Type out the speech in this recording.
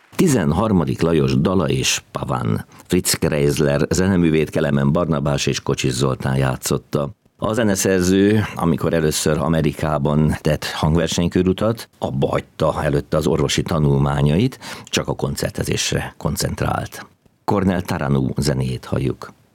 13. Lajos dala és Pavan. Fritz Kreisler zeneművét Kelemen Barnabás és Kocsis Zoltán játszotta. A zeneszerző, amikor először Amerikában tett hangversenykörútat, abba hagyta előtte az orvosi tanulmányait, csak a koncertezésre koncentrált. Kornél Taranú zenéjét halljuk.